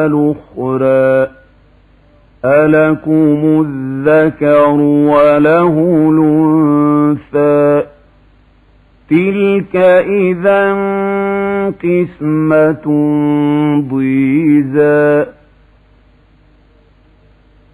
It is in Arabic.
الأخرى ألكم الذكر وله الأنثى تلك إذا قسمة ضيزى